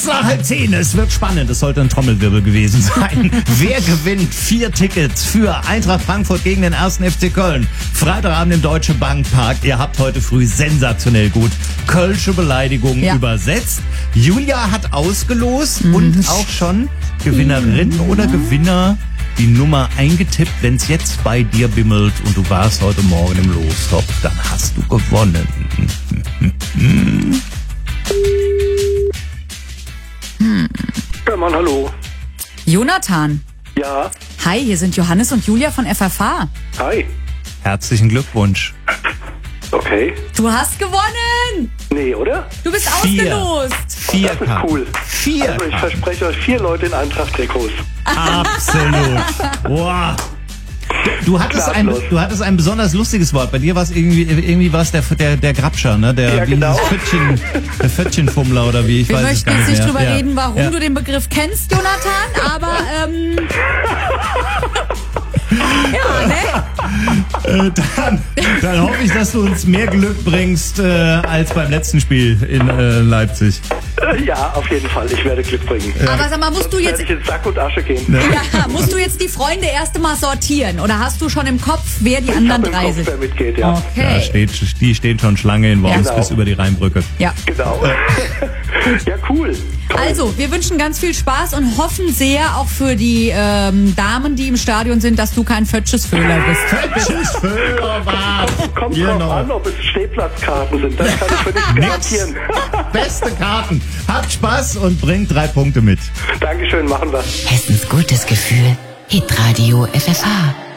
nach 9:30. Es wird spannend. Es sollte ein Trommelwirbel gewesen sein. Wer gewinnt 4 Tickets für Eintracht Frankfurt gegen den 1. FC Köln? Freitagabend im Deutsche Bank Park. Ihr habt heute früh sensationell gut kölsche Beleidigungen übersetzt. Julia hat ausgelost und auch schon Gewinnerin oder Gewinner die Nummer eingetippt. Wenn es jetzt bei dir bimmelt und du warst heute Morgen im Lostopf, dann hast du gewonnen. Ja, Mann, hallo. Jonathan. Ja, Hi, hier sind Johannes und Julia von FFH. hi. Herzlichen Glückwunsch. Okay. Du hast gewonnen! Nee, oder? Du bist 4. ausgelost! 4 Das ist Karten. cool. 4 Also ich Karten. verspreche euch 4 Leute in Eintracht-Trikots. Absolut. Wow. Du hattest ein besonders lustiges Wort. Bei dir war es irgendwie war es der Grabscher, ne? Ja, genau. Der Pfötchenfummler oder wie, ich Wir weiß es möchten gar jetzt nicht nicht mehr. drüber reden, warum Ja. du den Begriff kennst, Jonathan, aber ja, ne? Dann hoffe ich, dass du uns mehr Glück bringst als beim letzten Spiel in Leipzig. Ja, auf jeden Fall. Ich werde Glück bringen. Aber sag mal, musst du Werde jetzt, ich in Sack und Asche gehen. musst du jetzt die Freunde erst mal sortieren oder hast du schon im Kopf, wer die Ich anderen habe im 3 Kopf, sind? wer mitgeht, ja. Ja, Okay. die stehen schon Schlange in Worms Genau. bis über die Rheinbrücke. Ja. Genau. Ja, cool. Toll. Also, wir wünschen ganz viel Spaß und hoffen sehr auch für die Damen, die im Stadion sind, dass du kein Fötschesföhler bist. Föhler war's. Kommt Genau. drauf an, ob es Stehplatzkarten sind. Das kann ich für dich garantieren. Beste Karten. Habt Spaß und bringt 3 Punkte mit. Dankeschön, machen wir. Hessens gutes Gefühl. Hitradio FFH.